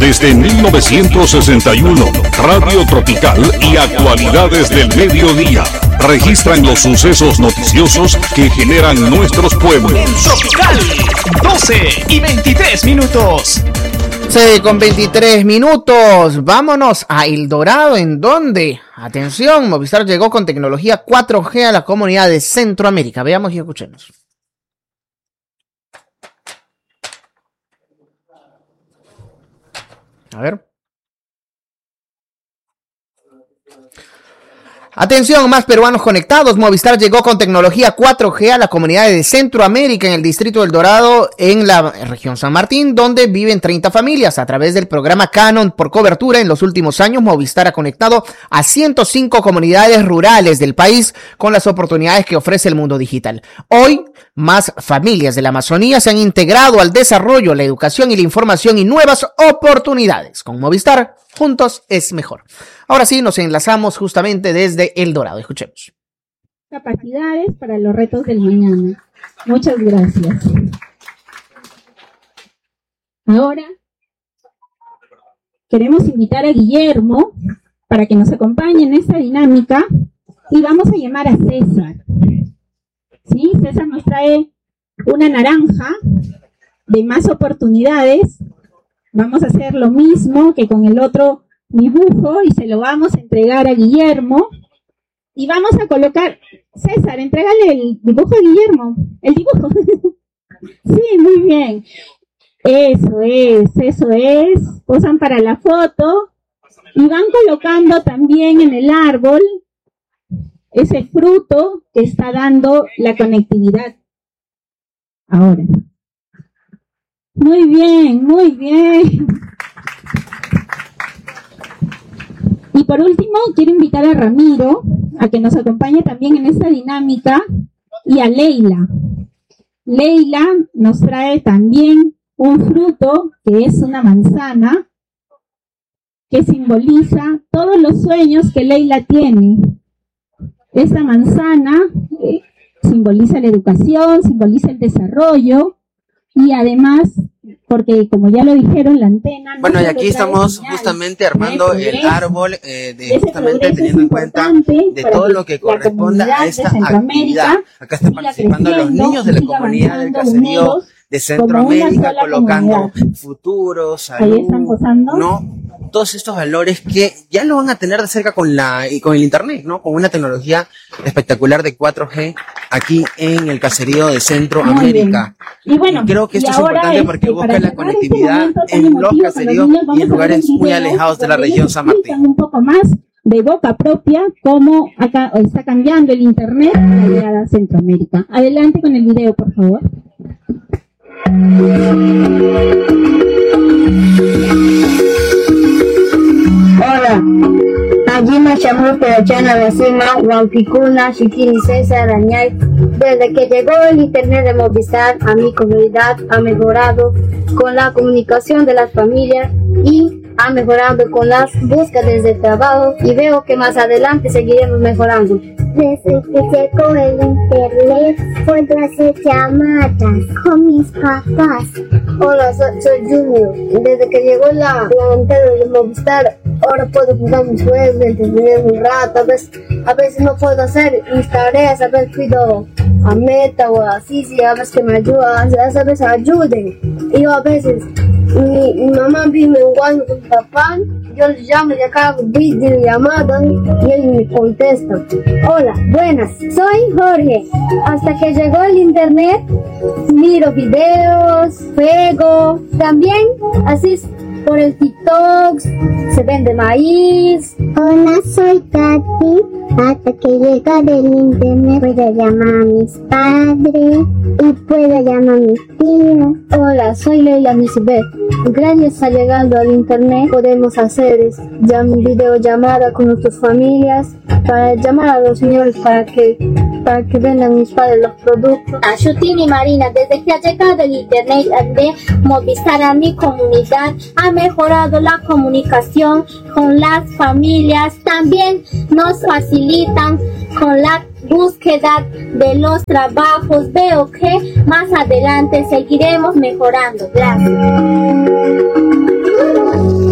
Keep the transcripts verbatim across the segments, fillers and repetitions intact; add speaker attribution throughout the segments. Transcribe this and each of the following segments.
Speaker 1: Desde mil novecientos sesenta y uno, Radio Tropical y Actualidades del Mediodía registran los sucesos noticiosos que generan nuestros pueblos.
Speaker 2: En Tropical, doce y veintitrés minutos.
Speaker 3: Sí, con veintitrés minutos, vámonos a El Dorado, en donde, atención, Movistar llegó con tecnología cuatro G a la comunidad de Centroamérica. Veamos y escuchemos. A ver. Atención, más peruanos conectados. Movistar llegó con tecnología cuatro G a la comunidad de Centroamérica en el distrito del Dorado, en la región San Martín, donde viven treinta familias. A través del programa Canon por cobertura, en los últimos años, Movistar ha conectado a ciento cinco comunidades rurales del país con las oportunidades que ofrece el mundo digital. Hoy, más familias de la Amazonía se han integrado al desarrollo, la educación y la información y nuevas oportunidades. Con Movistar, juntos es mejor. Ahora sí, nos enlazamos justamente desde El Dorado. Escuchemos.
Speaker 4: Capacidades para los retos del mañana. Muchas gracias. Ahora queremos invitar a Guillermo para que nos acompañe en esta dinámica y vamos a llamar a César. ¿Sí? César nos trae una naranja de más oportunidades. Vamos a hacer lo mismo que con el otro dibujo y se lo vamos a entregar a Guillermo y vamos a colocar, César, entrégale el dibujo a Guillermo, el dibujo. Sí, muy bien, eso es, eso es, posan para la foto y van colocando también en el árbol ese fruto que está dando la conectividad. Ahora, muy bien, muy bien. Y por último, quiero invitar a Ramiro a que nos acompañe también en esta dinámica y a Leila. Leila nos trae también un fruto que es una manzana que simboliza todos los sueños que Leila tiene. Esta manzana eh, simboliza la educación, simboliza el desarrollo y además, porque como ya lo dijeron, la antena... No
Speaker 5: bueno, y aquí estamos señal, justamente armando el árbol, eh, de, justamente teniendo en cuenta de todo lo que corresponde a esta actividad. Acá están participando los niños de la comunidad del caserío de Centroamérica, colocando comunidad. Futuro, salud,
Speaker 4: ahí están posando.
Speaker 5: ¿No? Todos estos valores que ya lo van a tener de cerca con la y con el internet, ¿no? Con una tecnología espectacular de cuatro G aquí en el caserío de Centroamérica.
Speaker 4: Y bueno,
Speaker 5: y creo que esto
Speaker 4: y
Speaker 5: es importante porque
Speaker 4: este,
Speaker 5: busca la conectividad este en los caseríos y en lugares muy alejados de la región San Martín.
Speaker 4: Un poco más de boca propia cómo acá está cambiando el internet en la llegada a Centroamérica. Adelante con el video, por favor.
Speaker 6: Hola, allí me llamó Perachana Vecina, Huampicuna, Chiquini César, Añay. Desde que llegó el internet de Movistar a mi comunidad ha mejorado con la comunicación de las familias y ha mejorado con las búsquedas de trabajo y veo que más adelante seguiremos mejorando.
Speaker 7: Desde que llegó el internet puedo hacer llamadas con mis papás.
Speaker 6: Hola, soy, soy Junior. Desde que llegó la, la antena de Movistar, ahora puedo jugar mis juegos, entretener un rato. A veces, a veces no puedo hacer mis tareas, a veces pido a Meta o a Sisi, a veces que me ayudan, a veces ayuden. Y yo a veces, mi, mi mamá vive en Guaymas con mi papá, yo le llamo y acá videollamada y él me contesta. Hola, buenas, soy Jorge. Hasta que llegó el internet, miro videos, juego, también así por el TikTok, se vende maíz.
Speaker 7: Hola, soy Katy. Hasta que llegó el internet puedo llamar a mis padres y puedo llamar a mis tíos.
Speaker 6: Hola, soy Leila Misibet. Gracias a llegando al internet podemos hacer ya videollamada con nuestras familias para llamar a los señores para que para que vendan mis padres los productos.
Speaker 8: A Shutini Marina, desde que ha llegado el internet de Movistar a mi comunidad ha mejorado la comunicación con las familias, también nos facilitan con la búsqueda de los trabajos. Veo que más adelante seguiremos mejorando. Gracias.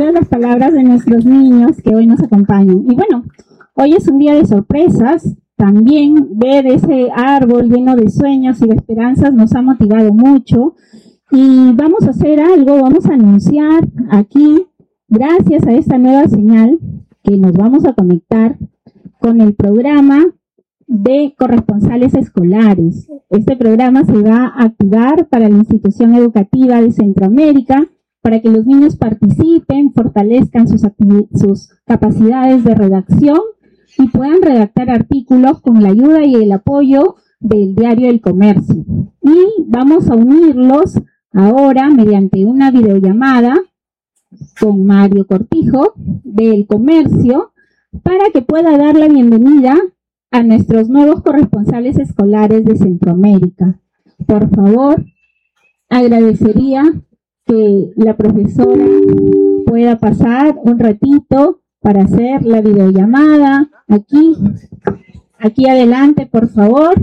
Speaker 4: leo las palabras de nuestros niños que hoy nos acompañan. Y bueno, hoy es un día de sorpresas. También ver ese árbol lleno de sueños y de esperanzas nos ha motivado mucho. Y vamos a hacer algo, vamos a anunciar aquí, gracias a esta nueva señal, que nos vamos a conectar con el programa de corresponsales escolares. Este programa se va a activar para la institución educativa de Centroamérica, para que los niños participen, fortalezcan sus, sus capacidades de redacción y puedan redactar artículos con la ayuda y el apoyo del Diario El Comercio. Y vamos a unirlos ahora mediante una videollamada con Mario Cortijo del Comercio para que pueda dar la bienvenida a nuestros nuevos corresponsales escolares de Centroamérica. Por favor, agradecería que la profesora pueda pasar un ratito para hacer la videollamada. Aquí, aquí adelante, por favor.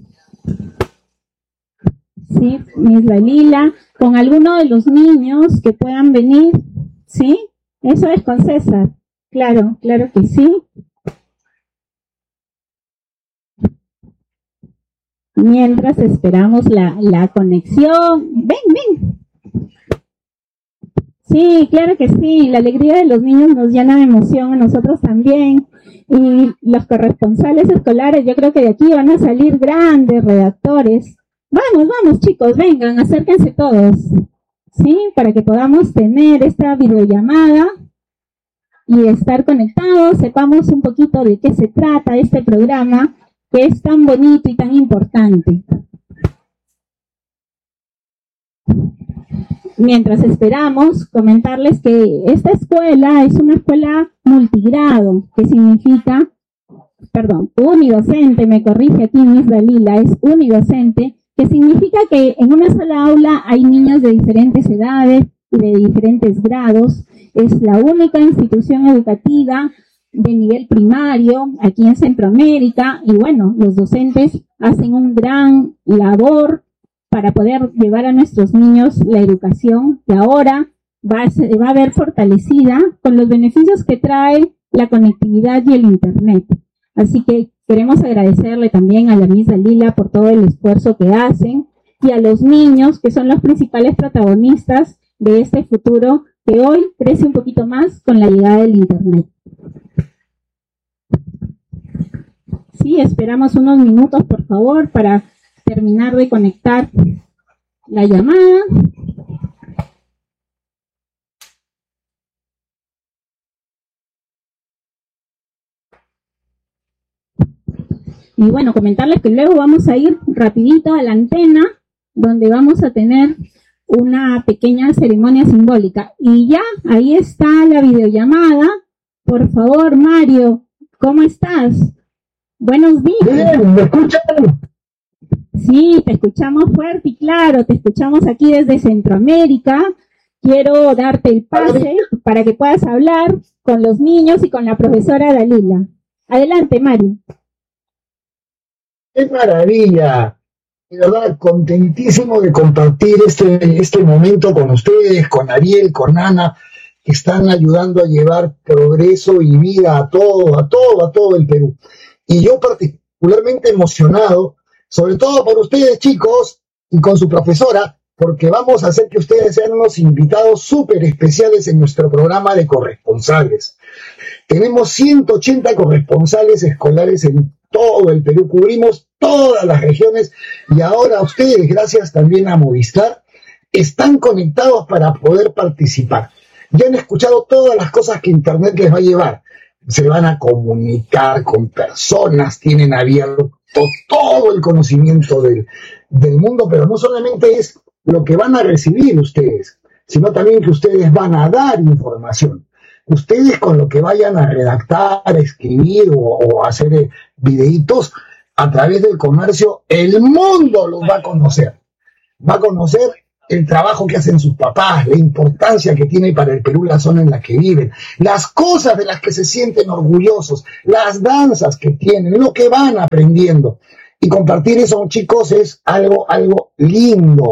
Speaker 4: Sí, Miss Dalila, con alguno de los niños que puedan venir. ¿Sí? Eso es con César. Claro, claro que sí. Mientras esperamos la, la conexión. Ven, ven. Sí, claro que sí. La alegría de los niños nos llena de emoción, a nosotros también. Y los corresponsales escolares, yo creo que de aquí van a salir grandes redactores. Vamos, vamos chicos, vengan, acérquense todos. Sí, para que podamos tener esta videollamada y estar conectados, sepamos un poquito de qué se trata este programa que es tan bonito y tan importante. Mientras esperamos, comentarles que esta escuela es una escuela multigrado, que significa, perdón, unidocente, me corrige aquí Miss Dalila, es unidocente, que significa que en una sola aula hay niños de diferentes edades y de diferentes grados. Es la única institución educativa de nivel primario aquí en Centroamérica y bueno, los docentes hacen un gran labor para poder llevar a nuestros niños la educación que ahora va a, ser, va a ver fortalecida con los beneficios que trae la conectividad y el Internet. Así que queremos agradecerle también a la Miss Dalila por todo el esfuerzo que hacen y a los niños que son los principales protagonistas de este futuro que hoy crece un poquito más con la llegada del Internet. Sí, esperamos unos minutos, por favor, para terminar de conectar la llamada. Y bueno, comentarles que luego vamos a ir rapidito a la antena, donde vamos a tener una pequeña ceremonia simbólica. Y ya, ahí está la videollamada. Por favor, Mario, ¿cómo estás? Buenos días.
Speaker 9: Bien, ¿me escuchan?
Speaker 4: Sí, te escuchamos fuerte y claro, te escuchamos aquí desde Centroamérica. Quiero darte el pase para que puedas hablar con los niños y con la profesora Dalila. Adelante, Mario.
Speaker 9: ¡Qué maravilla! De verdad, contentísimo de compartir este, este momento con ustedes, con Ariel, con Ana, que están ayudando a llevar progreso y vida a todo, a todo, a todo el Perú. Y yo particularmente emocionado, sobre todo por ustedes, chicos, y con su profesora, porque vamos a hacer que ustedes sean unos invitados súper especiales en nuestro programa de corresponsales. Tenemos ciento ochenta corresponsales escolares en todo el Perú, cubrimos todas las regiones y ahora ustedes, gracias también a Movistar, están conectados para poder participar. Ya han escuchado todas las cosas que Internet les va a llevar. Se van a comunicar con personas, tienen abierto todo el conocimiento del, del mundo, pero no solamente es lo que van a recibir ustedes, sino también que ustedes van a dar información. Ustedes con lo que vayan a redactar, a escribir o, o hacer eh, videitos a través del comercio, el mundo los va a conocer. Va a conocer el trabajo que hacen sus papás, la importancia que tiene para el Perú la zona en la que viven, las cosas de las que se sienten orgullosos, las danzas que tienen, lo que van aprendiendo. Y compartir eso, chicos, es algo, algo lindo,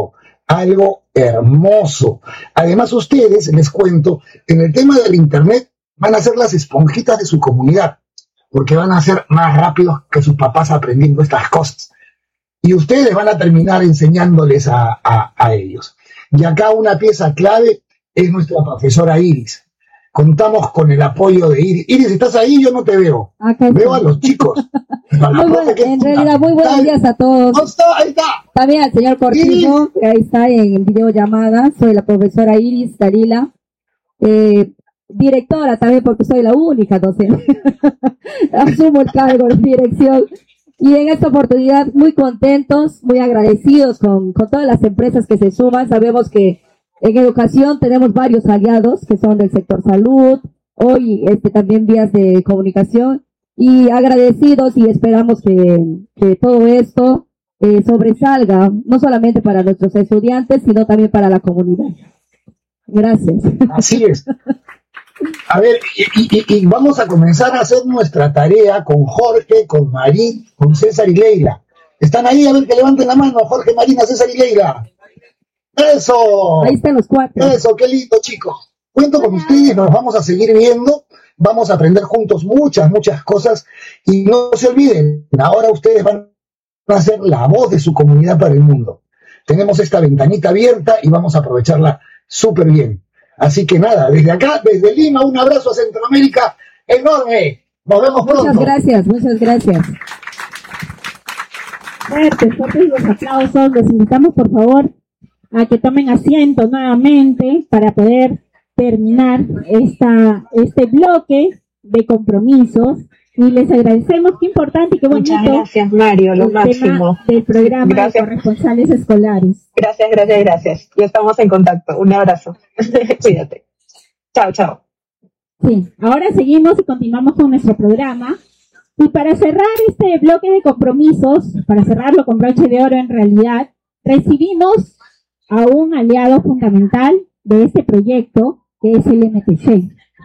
Speaker 9: algo hermoso. Además, ustedes, les cuento, en el tema del internet van a ser las esponjitas de su comunidad, porque van a ser más rápidos que sus papás aprendiendo estas cosas. Y ustedes van a terminar enseñándoles a, a, a ellos. Y acá una pieza clave es nuestra profesora Iris. Contamos con el apoyo de Iris. Iris, ¿estás ahí? Yo no te veo.
Speaker 10: Acá
Speaker 9: veo a los chicos. A
Speaker 10: muy bueno, en realidad, muy buenos días a todos.
Speaker 9: ¿Dónde está? Ahí está.
Speaker 10: También al señor Cortijo, que ahí está en el videollamada. Soy la profesora Iris Dalila. Eh, directora también, porque soy la única docente. Asumo el cargo de dirección. Y en esta oportunidad, muy contentos, muy agradecidos con, con todas las empresas que se suman. Sabemos que en educación tenemos varios aliados que son del sector salud, hoy este también vías de comunicación, y agradecidos y esperamos que, que todo esto eh, sobresalga, no solamente para nuestros estudiantes, sino también para la comunidad. Gracias.
Speaker 9: Así es. A ver, y, y, y vamos a comenzar a hacer nuestra tarea con Jorge, con Marín, con César y Leila. ¿Están ahí? A ver, que levanten la mano, Jorge, Marina, César y Leila. ¡Eso!
Speaker 10: Ahí están los cuatro.
Speaker 9: Eso, qué lindo, chicos. Cuento con ustedes, nos vamos a seguir viendo, vamos a aprender juntos muchas, muchas cosas, y no se olviden, ahora ustedes van a ser la voz de su comunidad para el mundo. Tenemos esta ventanita abierta y vamos a aprovecharla súper bien. Así que nada, desde acá, desde Lima, un abrazo a Centroamérica enorme. Nos vemos pronto.
Speaker 10: Muchas gracias, muchas gracias.
Speaker 4: Fuertes, fuertes los aplausos. Les invitamos, por favor, a que tomen asiento nuevamente para poder terminar esta, este bloque de compromisos. Y les agradecemos, qué importante y qué bonito.
Speaker 11: Muchas gracias, Mario, lo
Speaker 4: el
Speaker 11: máximo.
Speaker 4: Tema del programa
Speaker 11: gracias.
Speaker 4: de corresponsales escolares.
Speaker 11: Gracias, gracias, gracias. Ya estamos en contacto. Un abrazo. Cuídate. Chao, chao.
Speaker 4: Sí, ahora seguimos y continuamos con nuestro programa. Y para cerrar este bloque de compromisos, para cerrarlo con broche de oro en realidad, recibimos a un aliado fundamental de este proyecto, que es el M T C.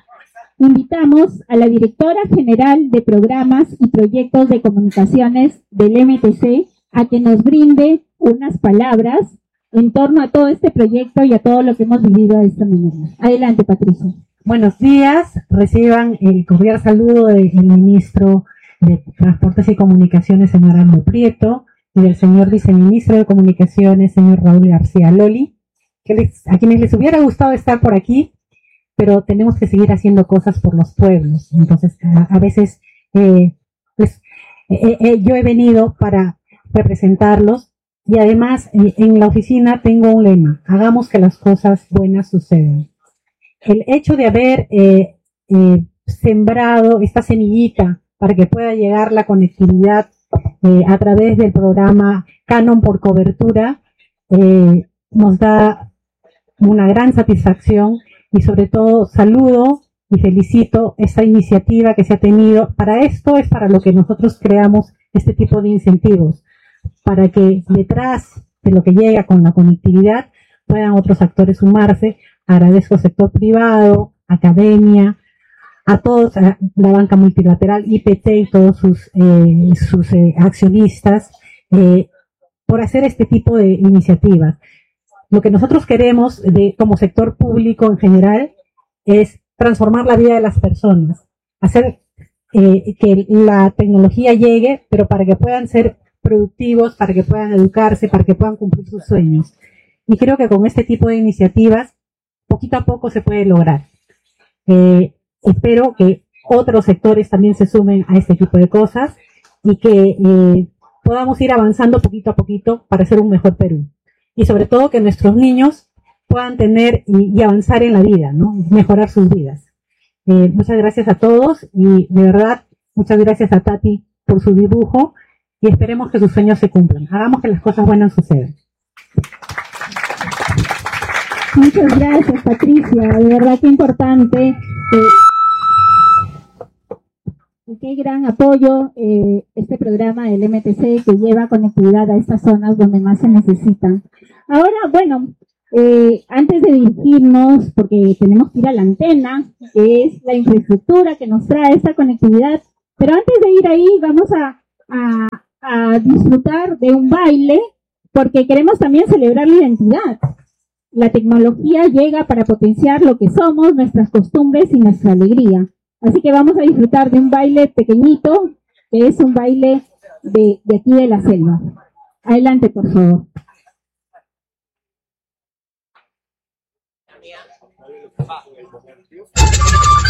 Speaker 4: Invitamos a la directora general de programas y proyectos de comunicaciones del M T C a que nos brinde unas palabras en torno a todo este proyecto y a todo lo que hemos vivido esta mañana. Adelante, Patricia.
Speaker 12: Buenos días, reciban el cordial saludo del ministro de Transportes y Comunicaciones, señor Aldo Prieto, y del señor viceministro de Comunicaciones, señor Raúl García Loli, que les, a quienes les hubiera gustado estar por aquí, pero tenemos que seguir haciendo cosas por los pueblos. Entonces, a, a veces eh, pues, eh, eh, yo he venido para representarlos, y además eh, en la oficina tengo un lema: hagamos que las cosas buenas sucedan. El hecho de haber eh, eh, sembrado esta semillita para que pueda llegar la conectividad eh, a través del programa Canon por cobertura eh, nos da una gran satisfacción, y sobre todo saludo y felicito esta iniciativa que se ha tenido. Para esto es para lo que nosotros creamos este tipo de incentivos, para que detrás de lo que llega con la conectividad puedan otros actores sumarse. Agradezco al sector privado, academia, a todos, a la banca multilateral, I P T y todos sus, eh, sus eh, accionistas, eh, por hacer este tipo de iniciativas. Lo que nosotros queremos de, como sector público en general es transformar la vida de las personas, hacer eh, que la tecnología llegue, pero para que puedan ser productivos, para que puedan educarse, para que puedan cumplir sus sueños. Y creo que con este tipo de iniciativas, poquito a poco se puede lograr. Eh, espero que otros sectores también se sumen a este tipo de cosas y que eh, podamos ir avanzando poquito a poquito para hacer un mejor Perú. Y sobre todo que nuestros niños puedan tener y, y avanzar en la vida, ¿no? Mejorar sus vidas. Eh, muchas gracias a todos, y de verdad, muchas gracias a Tati por su dibujo, y esperemos que sus sueños se cumplan. Hagamos que las cosas buenas sucedan.
Speaker 4: Muchas gracias, Patricia. De verdad que importante. Eh, y qué gran apoyo eh, este programa del M T C, que lleva conectividad a estas zonas donde más se necesitan. Ahora, bueno, eh, antes de dirigirnos, porque tenemos que ir a la antena, que es la infraestructura que nos trae esta conectividad, pero antes de ir ahí vamos a, a, a disfrutar de un baile porque queremos también celebrar la identidad. La tecnología llega para potenciar lo que somos, nuestras costumbres y nuestra alegría. Así que vamos a disfrutar de un baile pequeñito, que es un baile de, de aquí de la selva. Adelante, por favor.